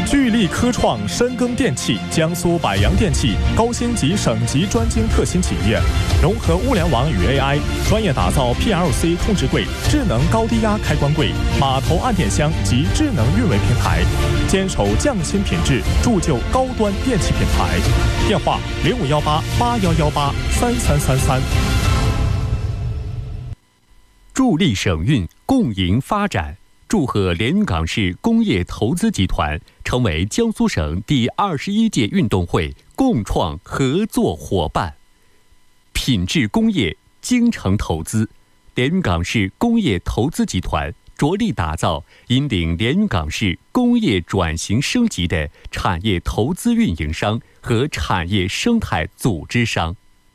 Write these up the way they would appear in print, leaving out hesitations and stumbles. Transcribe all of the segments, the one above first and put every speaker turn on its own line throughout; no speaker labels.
聚力科创深耕电气，江苏百洋电器高星级省级专精特新企业，融合物联网与 AI， 专业打造 PLC 控制柜、智能高低压开关柜、码头按电箱及智能运维平台，坚守匠心品质，铸就高端电气品牌。电话051881183333。
助力省运，共赢发展。祝贺连云港市工业投资集团成为江苏省第21届运动会共创合作伙伴。品质工业，精诚投资，连云港市工业投资集团着力打造引领连云港市工业转型升级的产业投资运营商和产业生态组织商。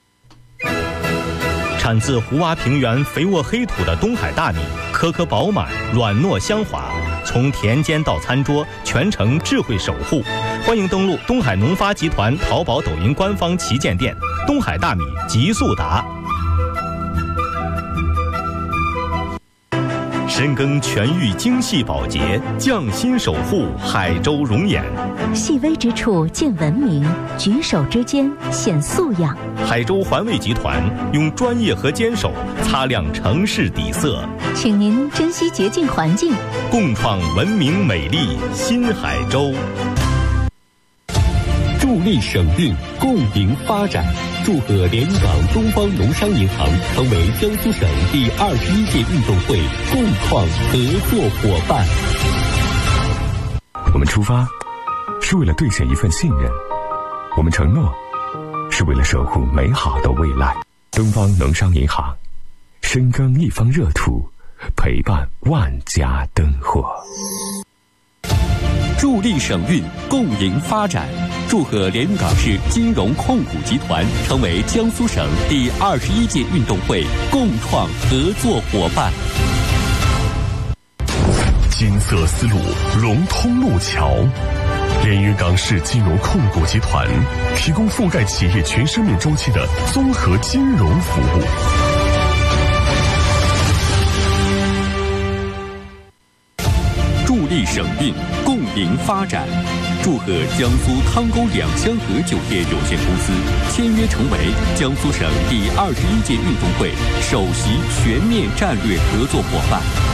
产自湖洼平原肥沃黑土的东海大米，颗颗饱满，软糯香滑，从田间到餐桌，全程智慧守护。欢迎登录东海农发集团淘宝、抖音官方旗舰店，东海大米极速达。深耕全域精细保洁，匠心守护海州容颜。
细微之处见文明，举手之间显素养。
海州环卫集团用专业和坚守擦亮城市底色，
请您珍惜洁净环境，
共创文明美丽新海州。
助力省运，共赢发展。祝贺连云港东方农商银行成为江苏省第21届运动会共创合作伙伴。
我们出发是为了兑现一份信任，我们承诺是为了守护美好的未来。东方农商银行，深耕一方热土，陪伴万家灯火。
助力省运，共赢发展。祝贺连云港市金融控股集团成为江苏省第21届运动会共创合作伙伴。
金色丝路龙通路桥，连云港市金融控股集团提供覆盖企业全生命周期的综合金融服务。
助力省运，共赢发展。祝贺江苏汤沟两香河酒店有限公司签约成为江苏省第21届运动会首席全面战略合作伙伴。